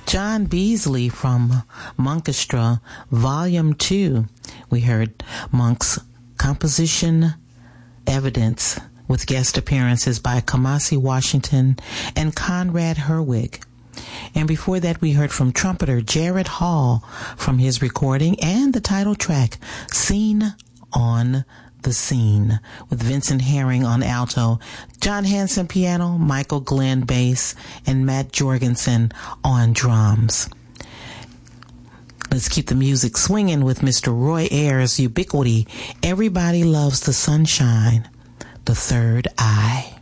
John Beasley from Monkestra, Volume 2. We heard Monk's composition Evidence with guest appearances by Kamasi Washington and Conrad Herwig. And before that, we heard from trumpeter Jared Hall from his recording and the title track, Scene on the Scene, with Vincent Herring on alto, John Hanson piano, Michael Glenn bass, and Matt Jorgensen on drums. Let's keep the music swinging with Mr. Roy Ayers' Ubiquity, Everybody Loves the Sunshine, The Third Eye.